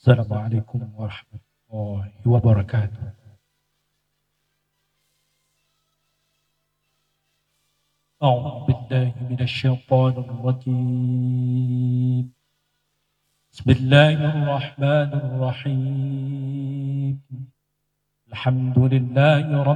Assalamualaikum warahmatullahi wabarakatuh. أعوذ بالله من الشيطان الرجيم. بسم الله الرحمن الرحيم. الحمد لله رب